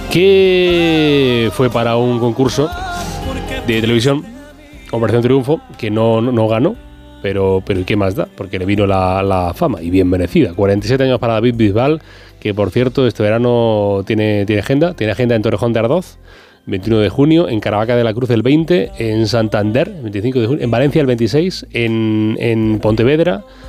que fue para un concurso de televisión, Operación Triunfo, que no ganó, pero ¿qué más da? Porque le vino la fama, y bien merecida. 47 años para David Bisbal, que por cierto este verano tiene agenda en Torrejón de Ardoz, 21 de junio, en Caravaca de la Cruz el 20, en Santander, 25 de junio, en Valencia el 26, en Pontevedra,